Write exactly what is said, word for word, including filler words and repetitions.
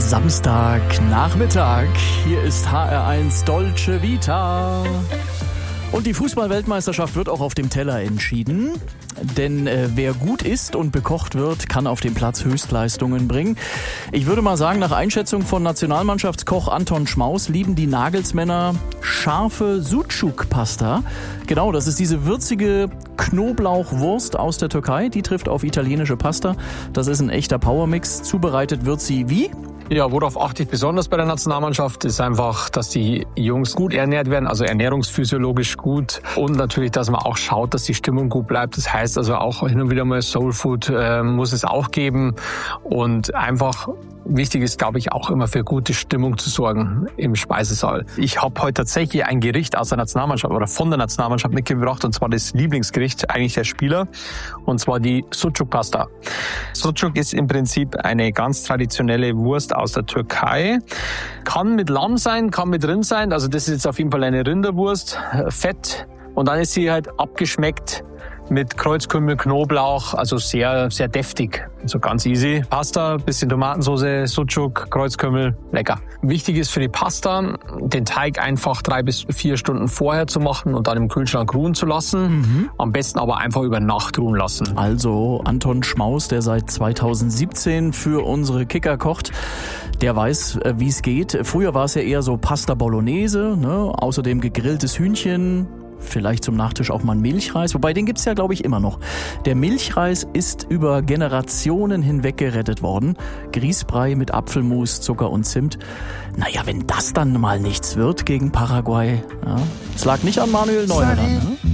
Samstagnachmittag. Hier ist H R eins Dolce Vita. Und die Fußball-Weltmeisterschaft wird auch auf dem Teller entschieden. Denn äh, wer gut isst und bekocht wird, kann auf dem Platz Höchstleistungen bringen. Ich würde mal sagen, nach Einschätzung von Nationalmannschaftskoch Anton Schmaus lieben die Nagelsmänner scharfe Sucuk-Pasta. Genau, das ist diese würzige Knoblauchwurst aus der Türkei. Die trifft auf italienische Pasta. Das ist ein echter Powermix. Zubereitet wird sie wie? Ja, worauf achte ich besonders bei der Nationalmannschaft, ist einfach, dass die Jungs gut ernährt werden, also ernährungsphysiologisch gut, und natürlich, dass man auch schaut, dass die Stimmung gut bleibt. Das heißt also auch hin und wieder mal Soulfood äh, muss es auch geben, und einfach wichtig ist, glaube ich, auch immer für gute Stimmung zu sorgen im Speisesaal. Ich habe heute tatsächlich ein Gericht aus der Nationalmannschaft oder von der Nationalmannschaft mitgebracht, und zwar das Lieblingsgericht eigentlich der Spieler, und zwar die Sucuk-Pasta. Sucuk ist im Prinzip eine ganz traditionelle Wurst aus der Türkei. Kann mit Lamm sein, kann mit Rind sein, also das ist jetzt auf jeden Fall eine Rinderwurst, Fett, und dann ist sie halt abgeschmeckt mit Kreuzkümmel, Knoblauch, also sehr, sehr deftig. Also ganz easy. Pasta, bisschen Tomatensauce, Sucuk, Kreuzkümmel, lecker. Wichtig ist für die Pasta, den Teig einfach drei bis vier Stunden vorher zu machen und dann im Kühlschrank ruhen zu lassen. Mhm. Am besten aber einfach über Nacht ruhen lassen. Also Anton Schmaus, der seit zweitausendsiebzehn für unsere Kicker kocht, der weiß, wie es geht. Früher war es ja eher so Pasta Bolognese, ne? Außerdem gegrilltes Hühnchen. Vielleicht zum Nachtisch auch mal ein Milchreis, wobei den gibt's ja, glaube ich, immer noch. Der Milchreis ist über Generationen hinweg gerettet worden. Grießbrei mit Apfelmus, Zucker und Zimt. Naja, wenn das dann mal nichts wird gegen Paraguay. Ja. Es lag nicht an Manuel Neuer. Ne?